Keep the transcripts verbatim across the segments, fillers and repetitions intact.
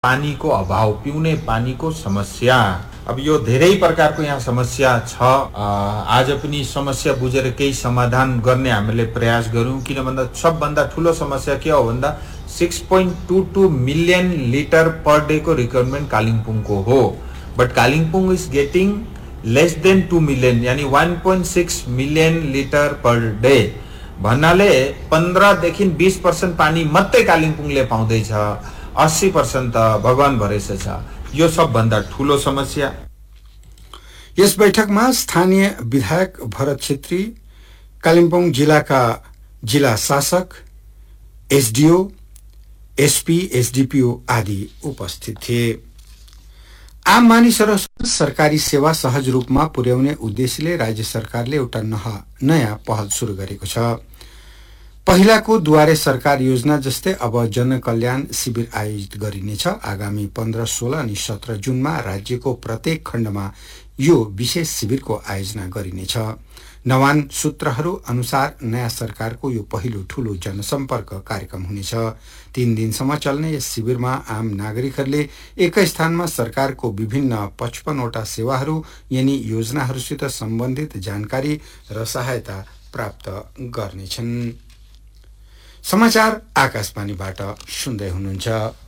पानीको अभाव, पिउने पानीको समस्या। अब यो धेरै प्रकारको यहाँ समस्या छ। आज पनि समस्या बुझेर केही समाधान गर्ने हामीले प्रयास गरौँ। किन भन्दा सबभन्दा ठुलो समस्या के हो भन्दा six point two two million litre per day को रिक्वायरमेन्ट कालिम्पोङको हो, but Kalimpong is getting less than two million, यानी वन point six million litre per day भन्नाले पन्ध्रदेखि बीस पर्सेन्ट पानी मात्रै कालिम्पोङले पाउँदैछ, अस्सी पर्सेन्ट त भगवान भरोसे छ। यो सबभन्दा ठुलो समस्या। यस बैठकमा स्थानीय विधायक भरत छेत्री, कालिम्पोङ जिल्लाका जिल्ला शासक, एसडीओ, एसपी, एसडीपीओ आदि उपस्थित थिए। आम मानिसहरू सरकारी सेवा सहज रूपमा पुर्याउने उद्देश्यले राज्य सरकारले एउटा नयाँ पहल सुरु गरेको छ। पहिलाको दुवारे सरकार योजना जस्तै अब जनकल्याण शिविर आयोजित गरिनेछ। आगामी पन्ध्र, सोह्र अनि सत्र जुनमा राज्यको प्रत्येक खण्डमा यो विशेष शिविरको आयोजना गरिनेछ। नवान सूत्रहरू अनुसार नयाँ सरकारको यो पहिलो ठूलो जनसम्पर्क कार्यक्रम हुनेछ। तीन दिनसम्म चल्ने यस शिविरमा आम नागरिकहरूले एकै स्थानमा सरकारको विभिन्न पचपन्नवटा सेवाहरू यानी योजनाहरूसित सम्बन्धित जानकारी र सहायता प्राप्त गर्नेछन्। समाचार आकाशवाणीबाट सुन्दै हुनुहुन्छ।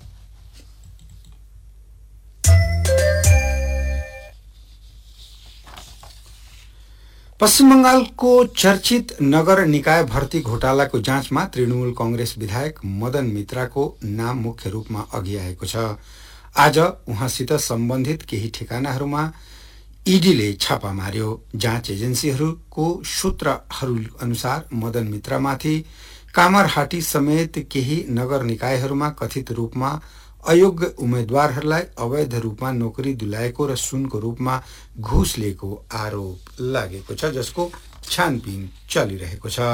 पश्चिम बंगालको चर्चित नगर निकाय भर्ती घोटालाको जाँचमा तृणमूल कांग्रेस विधायक मदन मित्राको नाम मुख्य रूपमा अघि आएको छ। आज उहाँसित सम्बन्धित केही ठेकानाहरूमा ईडीले छापा मार्यो। जाँच एजेन्सीहरूको सूत्रहरू अनुसार मदन मित्रामाथि कामरहाटी समेत केही नगर निकायहरूमा कथित रूपमा अयोग्य उम्मेद्वारहरूलाई अवैध रूपमा नोकरी दिलाएको र सुनको रूपमा घुस लिएको आरोप लागेको छ, जसको छानबिन चलिरहेको छ।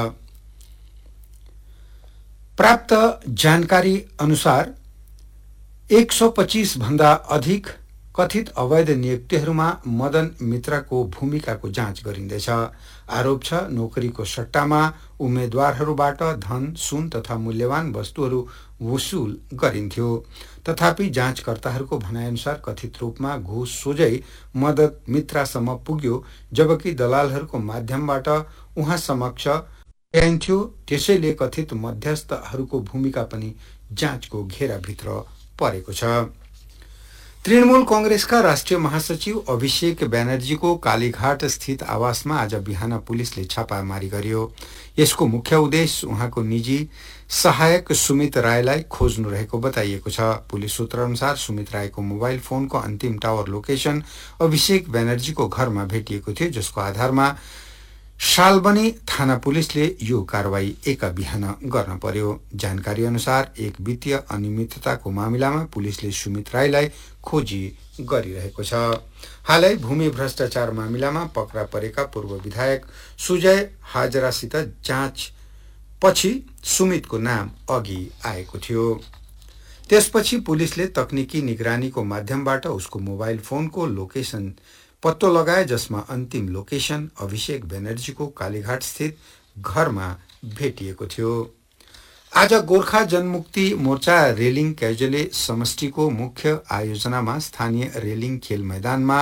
प्राप्त जानकारी अनुसार एक सौ पच्चीस भन्दा अधिक कथित अवैध नियुक्तिहरूमा मदन मित्राको भूमिकाको जाँच गरिँदैछ। आरोप छ नोकरीको सट्टामा उम्मेद्वारहरूबाट धन, सुन तथा मूल्यवान वस्तुहरू वसूल गरिन्थ्यो। तथापि जाँचकर्ताहरूको भनाइअनुसार कथित रूपमा घुस सोझै मदन मित्रासम्म पुग्यो, जबकि दलालहरूको माध्यमबाट उहाँ समक्ष ल्याइन्थ्यो। त्यसैले कथित मध्यस्थहरूको भूमिका पनि जाँचको घेराभित्र परेको छ। तृणमूल कांग्रेसका राष्ट्रिय महासचिव अभिषेक ब्यानर्जीको कालीघाट स्थित आवासमा आज बिहान पुलिसले छापामारी गर्यो। यसको मुख्य उद्देश्य उहाँको निजी सहायक सुमित रायलाई खोज्नु रहेको बताइएको छ। पुलिस सूत्र अनुसार सुमित रायको मोबाइल फोनको अन्तिम टावर लोकेशन अभिषेक ब्यानर्जीको घरमा भेटिएको थियो, जसको आधारमा शालबनी थाना पुलिसले यो कारवाही एक बिहान गर्न पर्यो। जानकारी अनुसार एक वित्तीय अनियमितताको मामिलामा पुलिसले सुमित राईलाई खोजी गरिरहेको छ। हालै भूमि भ्रष्टाचार मामिलामा पक्रा परेका पूर्व विधायक सुजय हाजरासित जाँच पछि सुमितको नाम अघि आएको थियो। त्यसपछि पुलिसले तकनिकी निगरानीको माध्यमबाट उसको मोबाइल फोनको लोकेशन पत्तो लगाए, जसमा अन्तिम लोकेशन अभिषेक ब्यानर्जीको कालीघाट स्थित घरमा भेटिएको थियो। आज गोर्खा जनमुक्ति मोर्चा रेलिङ क्याजुले समष्टिको मुख्य आयोजनामा स्थानीय रेलिङ खेल मैदानमा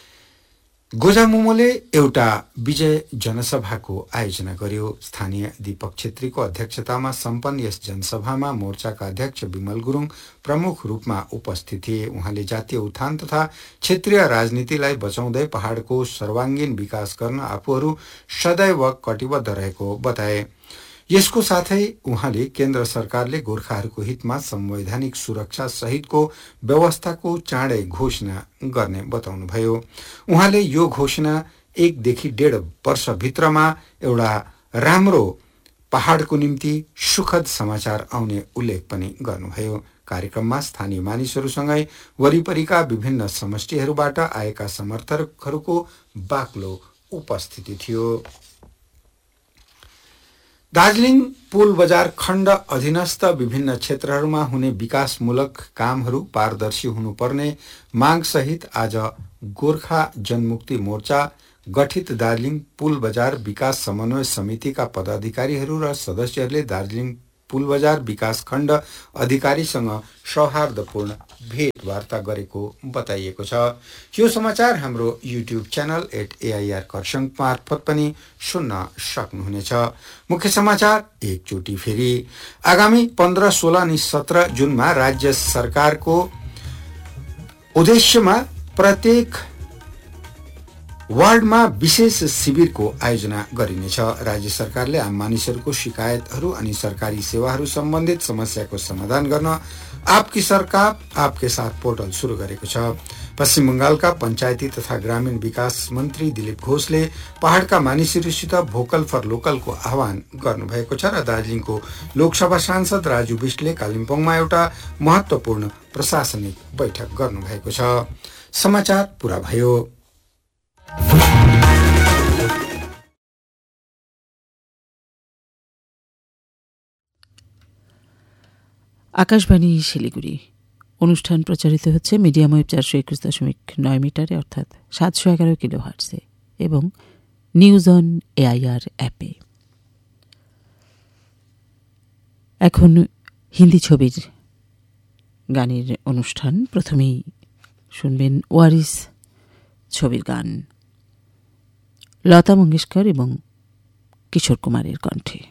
गोजामुमोले एउटा विजय जनसभाको आयोजना गर्यो। स्थानीय दीपक छेत्रीको अध्यक्षतामा सम्पन्न यस जनसभामा मोर्चाका अध्यक्ष विमल गुरुङ प्रमुख रूपमा उपस्थित थिए। उहाँले जातीय उत्थान तथा क्षेत्रीय राजनीतिलाई बचाउँदै पहाडको सर्वाङ्गीन विकास गर्न आफूहरू सदैव कटिबद्ध रहेको बताए। यसको साथै उहाँले केन्द्र सरकारले गोर्खाहरूको हितमा संवैधानिक सुरक्षा सहितको व्यवस्थाको चाँडै घोषणा गर्ने बताउनुभयो। उहाँले यो घोषणा एकदेखि डेढ वर्षभित्रमा एउटा राम्रो पहाडको निम्ति सुखद समाचार आउने उल्लेख पनि गर्नुभयो। कार्यक्रममा स्थानीय मानिसहरूसँगै वरिपरिका विभिन्न समष्टिहरूबाट आएका समर्थकहरूको बाक्लो उपस्थिति थियो। दार्जिलिङ पुल बजार खण्ड अधीनस्थ विभिन्न क्षेत्रहरूमा हुने विकासमूलक कामहरू पारदर्शी हुनुपर्ने माग सहित आज गोर्खा जनमुक्ति मोर्चा गठित दार्जिलिङ पुल बजार विकास समन्वय समितिका पदाधिकारीहरू र सदस्यहरूले दार्जिलिङ पुलबजार विकासखण्ड अधिकारीसँग सौहार्दपूर्ण भेटवार्ता गरेको बताइएको छ। यो समाचार हाम्रो YouTube channel at AIR Kurseong मार्फत पनि सुन्न सक्नुहुनेछ। मुख्य समाचार एकचोटि फेरि। आगामी पन्ध्र सोह्र अनि सत्र जुनमा राज्य सरकारको उद्देश्यमा प्रत्येक वार्डमा विशेष शिविरको आयोजना गरिनेछ। राज्य सरकारले आम मानिसहरूको शिकायतहरू अनि सरकारी सेवाहरू सम्बन्धित समस्याको समाधान गर्न आपकी सरकार आपके साथ पोर्टल शुरू गरेको छ। पश्चिम बंगालका पञ्चायती तथा ग्रामीण विकास मन्त्री दिलीप घोषले पहाड़का मानिसहरूसित भोकल फर लोकलको आह्वान गर्नुभएको छ र दार्जिलिङको लोकसभा सांसद राजु बिष्टले कालिम्पोङमा एउटा महत्वपूर्ण प्रशासनिक बैठक गर्नुभएको छ। समाचार पूरा भयो। আকাশবাণী শিলিগুড়ি অনুষ্ঠান প্রচারিত হচ্ছে মিডিয়াম ওয়েভ চারশো একুশ দশমিক নয় মিটারে অর্থাৎ সাতশো এগারো কিলো হার্টসে এবং নিউজ অন এআইআর অ্যাপে। এখন হিন্দি ছবির গানের অনুষ্ঠান। প্রথমেই শুনবেন ওয়ারিস ছবির গান, লতা মঙ্গেশকর এবং কিশোর কুমারের কণ্ঠে।